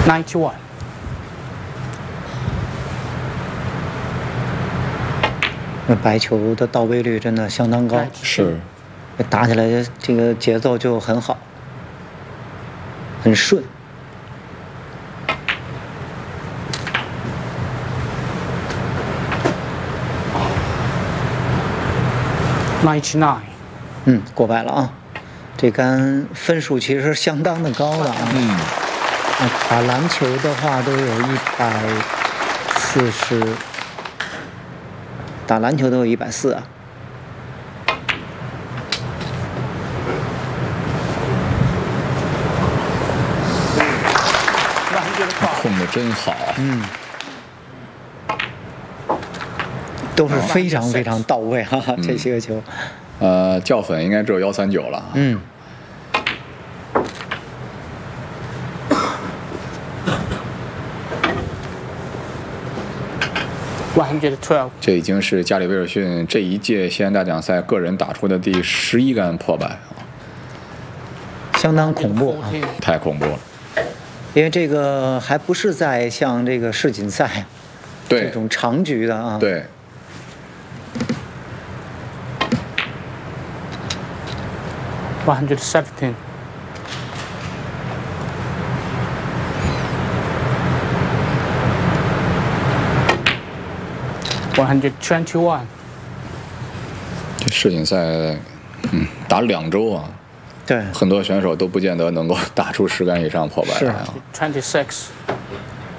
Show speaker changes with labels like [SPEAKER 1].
[SPEAKER 1] 91.
[SPEAKER 2] 那白球的到位率真的相当高，
[SPEAKER 3] 是
[SPEAKER 2] 打起来这个节奏就很好，很顺。
[SPEAKER 1] 99.
[SPEAKER 2] 过百了啊！这杆分数其实相当的高的啊。打篮球的话都有140，打篮球都有140啊。
[SPEAKER 3] 控的真好。
[SPEAKER 2] 都是非常非常到位哈、这些个球。
[SPEAKER 3] 较粉应该只有139了。
[SPEAKER 1] 112.
[SPEAKER 3] 这已经是加里威尔逊这一届西安大奖赛个人打出的第11杆破百啊，
[SPEAKER 2] 相当恐怖啊！
[SPEAKER 3] 太恐怖了。
[SPEAKER 2] 因为这个还不是在像这个世锦赛这种长局的啊。
[SPEAKER 3] 对。
[SPEAKER 1] 117. 121.
[SPEAKER 3] 这世锦赛，打2周啊。
[SPEAKER 2] 对，
[SPEAKER 3] 很多选手都不见得能够打出10杆以上破百来啊。
[SPEAKER 1] 26.